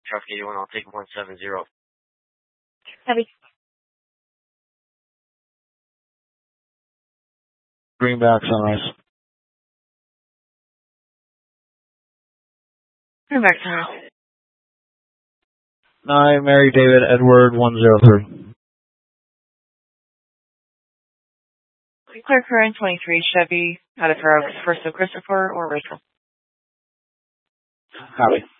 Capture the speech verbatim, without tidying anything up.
Traffic eighty-one, I'll take one seven zero. Heavy. Greenback, Sunrise. Greenback, Sunrise. Nine, Mary David Edward one zero three. Clear current twenty-three Chevy out of her First of Christopher or Rachel. Copy.